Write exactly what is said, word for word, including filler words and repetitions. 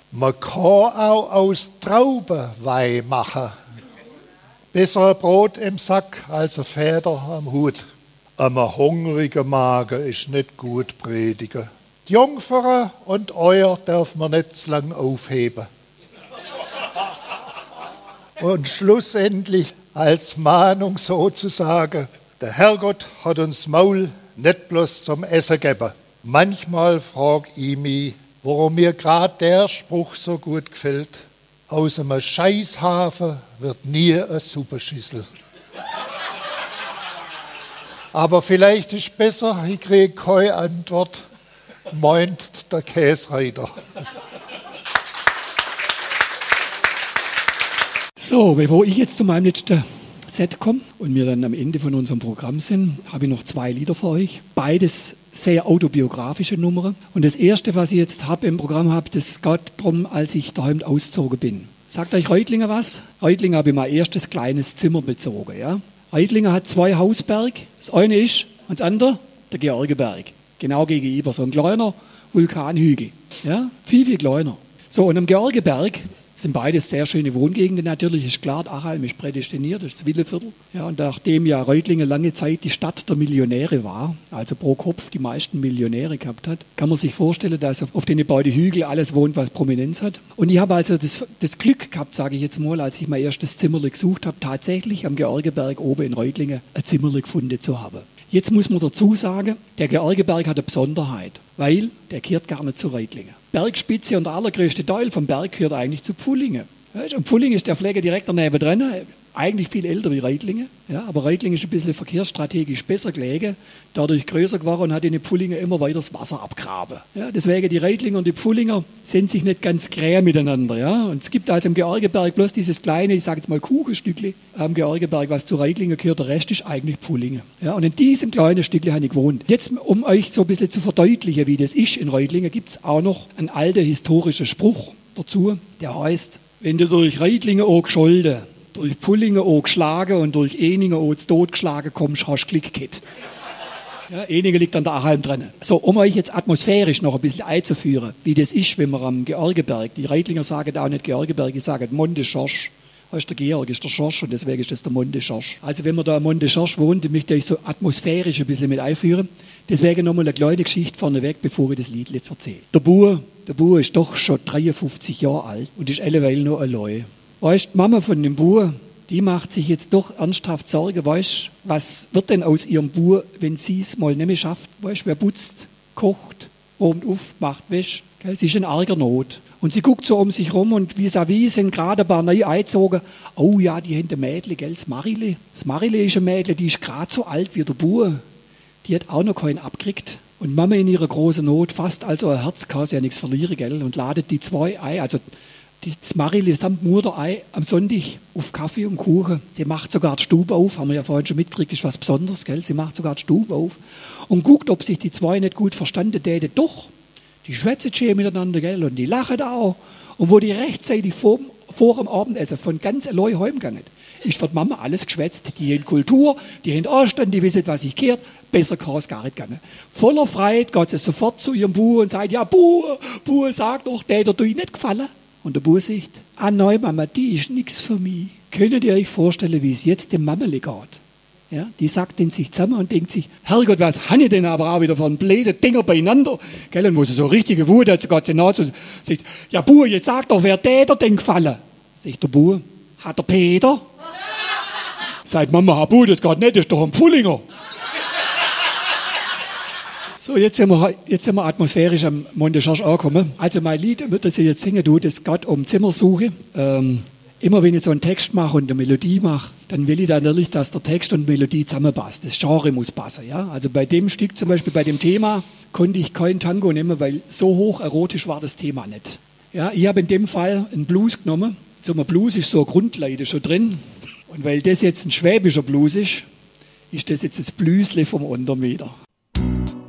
Man kann auch aus Trauben Wein machen. Besser ein Brot im Sack als ein Feder am Hut. Einem hungrigen Magen ist nicht gut predigen. Die Jungfern und euer darf man nicht zu lang aufheben. Und schlussendlich als Mahnung sozusagen, der Herrgott hat uns Maul nicht bloß zum Essen gegeben. Manchmal frag ich mich, warum mir gerade der Spruch so gut gefällt. Aus einem Scheißhafen wird nie eine Suppenschüssel. Aber vielleicht ist besser, ich kriege keine Antwort, meint der Käsereiter. So, bevor ich jetzt zu meinem letzten Set komme und wir dann am Ende von unserem Programm sind, habe ich noch zwei Lieder für euch. Beides sehr autobiografische Nummern. Und das erste, was ich jetzt habe im Programm habe, das geht darum, als ich daheim ausgezogen bin. Sagt euch Reutlinger was? Reutlinger habe ich mein erstes kleines Zimmer bezogen. Ja? Reutlinger hat zwei Hausberge. Das eine ist, und das andere, der Georgeberg. Genau gegenüber, so ein kleiner Vulkanhügel. Ja? Viel, viel kleiner. So, und am Georgeberg sind beides sehr schöne Wohngegenden. Natürlich ist klar, Achalm ist prädestiniert, das ist das Willeviertel. Ja, und nachdem ja Reutlingen lange Zeit die Stadt der Millionäre war, also pro Kopf die meisten Millionäre gehabt hat, kann man sich vorstellen, dass auf, auf den beiden Hügeln alles wohnt, was Prominenz hat. Und ich habe also das, das Glück gehabt, sage ich jetzt mal, als ich mein erstes Zimmerle gesucht habe, tatsächlich am Georgeberg oben in Reutlingen ein Zimmerle gefunden zu haben. Jetzt muss man dazu sagen, der Georgeberg hat eine Besonderheit, weil der gehört gar nicht zu Reutlingen. Bergspitze und der allergrößte Teil vom Berg gehört eigentlich zu Pfullingen. Und Pfullingen ist der Flecken direkt daneben dran, eigentlich viel älter wie Reutlingen. Ja, aber Reutlingen ist ein bisschen verkehrsstrategisch besser gelegen, dadurch größer geworden und hat in den Pfullingen immer weiter das Wasser abgraben. Ja, deswegen die Reutlinger und die Pfullinger sind sich nicht ganz gräh miteinander. Ja. Und es gibt also im Georgeberg bloß dieses kleine, ich sage jetzt mal Kuchenstückchen am Georgeberg, was zu Reutlingen gehört, der Rest ist eigentlich Pfullingen. Ja, und in diesem kleinen Stückchen habe ich gewohnt. Jetzt, um euch so ein bisschen zu verdeutlichen, wie das ist in Reutlingen, gibt es auch noch einen alten historischen Spruch dazu, der heißt, wenn du durch Reutlingen auch gescholden, durch Pfullingen auch geschlagen und durch Eningen auch zu Tod geschlagen kommst, hast du Glück gehabt. Ja, Eningen liegt an der Achalm dran. So, um euch jetzt atmosphärisch noch ein bisschen einzuführen, wie das ist, wenn man am Georgeberg, die Reutlinger sagen auch nicht Georgeberg, die sagen Monte Schorsch. Das ist der Georg, ist der Schorsch und deswegen ist das der Monte Schorsch. Also wenn man da am Monte Schorsch wohnt, möchte ich so atmosphärisch ein bisschen mit einführen. Deswegen nochmal eine kleine Geschichte vorneweg, bevor ich das Lied erzähle. Der Bub, der Bub ist doch schon dreiundfünfzig Jahre alt und ist alleweil noch allein. Weißt du, die Mama von dem Bub, die macht sich jetzt doch ernsthaft Sorgen, weißt du, was wird denn aus ihrem Bub, wenn sie es mal nicht mehr schafft? Weißt du, wer putzt, kocht, räumt auf, macht Wäsche, gell? Sie ist in arger Not. Und sie guckt so um sich rum und vis-à-vis sind gerade ein paar neu eingezogen. Oh ja, die haben ein Mädchen, gell, das Marile. Das Marile ist ein Mädchen, die ist gerade so alt wie der Bub. Die hat auch noch keinen abgekriegt. Und Mama in ihrer großen Not fasst also ein Herz, kann sie ja nichts verlieren, gell, und ladet die zwei ein, also das Marile samt Mutter ein am Sonntag auf Kaffee und Kuchen. Sie macht sogar die Stube auf, haben wir ja vorhin schon mitgekriegt, ist was Besonderes, gell? Sie macht sogar die Stube auf und guckt, ob sich die zwei nicht gut verstanden täten. Doch, die schwätzen schön miteinander, gell? Und die lachen auch. Und wo die rechtzeitig vor, vor dem Abendessen von ganz allein heimgegangen ist für die Mama alles geschwätzt. Die haben Kultur, die haben Anstand, die wissen, was sich gehört. Besser kann es gar nicht gehen. Voller Freude geht sie sofort zu ihrem Bub und sagt, ja, Bub, Bub, sag doch, der hat euch nicht gefallen. Und der Bub sagt, ah nein, Mama, die ist nichts für mich. Könnt ihr euch vorstellen, wie es jetzt dem Mameli geht? Ja, die sagt in sich zusammen und denkt sich, Herrgott, was habe ich denn aber auch wieder für ein blöde Dinger beieinander? Gell, und wo sie so richtige Wut hat, geht sie nach und sagt, ja Bub, jetzt sag doch, wer der denn gefallen? Sagt der Bub, hat der Peter? Sagt Mama, Herr Bub, das geht nicht, das ist doch ein Pfullinger. So, jetzt sind, wir, jetzt sind wir atmosphärisch am Monte Schorsch angekommen. Also mein Lied, das ich jetzt singen tue, das geht um Zimmersuche. Ähm, immer wenn ich so einen Text mache und eine Melodie mache, dann will ich dann natürlich, dass der Text und die Melodie zusammenpasst. Das Genre muss passen. Ja? Also bei dem Stück, zum Beispiel bei dem Thema, konnte ich kein Tango nehmen, weil so hoch erotisch war das Thema nicht. Ja, ich habe in dem Fall einen Blues genommen. So ein Blues ist so eine Grundleide schon drin. Und weil das jetzt ein schwäbischer Blues ist, ist das jetzt das Blüsle vom Untermeter.